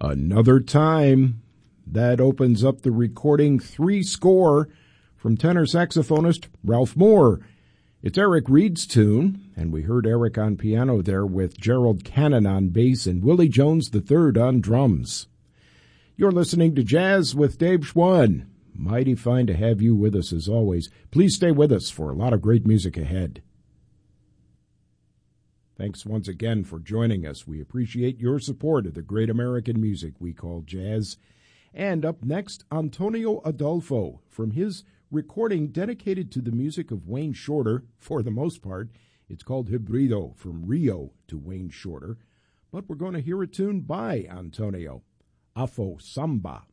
Another Time. That opens up the recording Three Score from tenor saxophonist Ralph Moore. It's Eric Reed's tune, and we heard Eric on piano there with Gerald Cannon on bass and Willie Jones III on drums. You're listening to Jazz with Dave Schwann. Mighty fine to have you with us as always. Please stay with us for a lot of great music ahead. Thanks once again for joining us. We appreciate your support of the great American music we call jazz. And up next, Antonio Adolfo from his recording dedicated to the music of Wayne Shorter, for the most part. It's called Hybrido, from Rio to Wayne Shorter. But we're going to hear a tune by Antonio, Afro Samba.